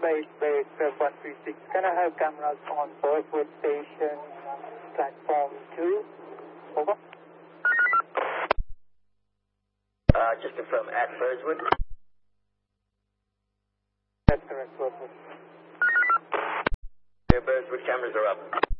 Base 136. Can I have cameras on Burswood Station, platform 2? Over. Just confirm at Burswood. That's correct, Burswood. Your Burswood cameras are up.